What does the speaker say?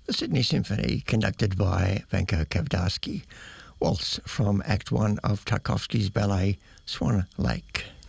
The Sydney Symphony, conducted by Vanko Kavdarsky, waltz from Act 1 of Tchaikovsky's ballet Swan Lake.